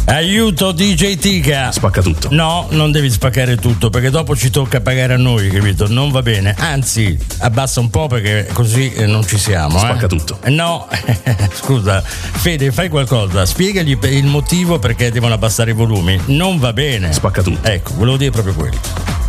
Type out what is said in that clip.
Aiuto DJ Tica. Spacca tutto. No, non devi spaccare tutto perché dopo ci tocca pagare a noi, capito? Non va bene. Anzi, abbassa un po' perché così non ci siamo. Spacca tutto. No, scusa, Fede, fai qualcosa. Spiegagli il motivo perché devono abbassare i volumi. Non va bene. Spacca tutto. Ecco, volevo dire proprio quello.